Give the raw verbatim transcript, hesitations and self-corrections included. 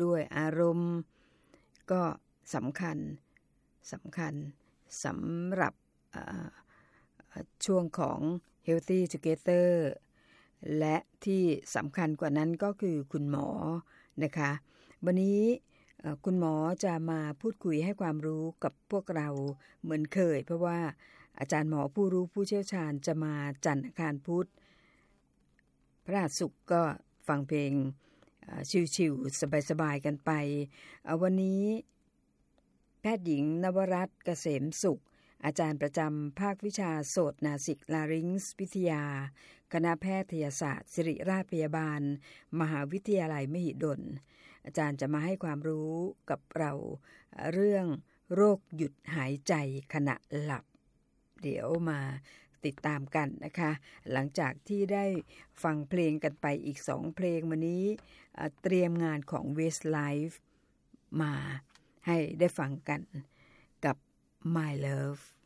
ด้วยอารมณ์ก็สำคัญสำคัญสำหรับช่วงของ Healthy Together และที่สำคัญกว่านั้นก็คือคุณหมอนะคะวันนี้คุณหมอจะมาพูดคุยให้ความรู้กับพวกเราเหมือนเคยเพราะว่าอาจารย์หมอผู้รู้ผู้เชี่ยวชาญจะมาจันทร์อังคารพุธพฤหัสศุกร์ก็ฟังเพลงชิวๆสบายๆกันไปวันนี้แพทย์หญิงนวรัตน์เกษมสุขอาจารย์ประจำภาควิชาโสตนาสิกลาริงส์วิทยาคณะแพทยศาสตร์ศิริราชพยาบาลมหาวิทยาลัยมหิดลอาจารย์จะมาให้ความรู้กับเราเรื่องโรคหยุดหายใจขณะหลับเดี๋ยวมาติดตามกันนะคะหลังจากที่ได้ฟังเพลงกันไปอีกสองเพลงวันนี้เตรียมงานของ Westlife มาให้ได้ฟังกันกับ My Love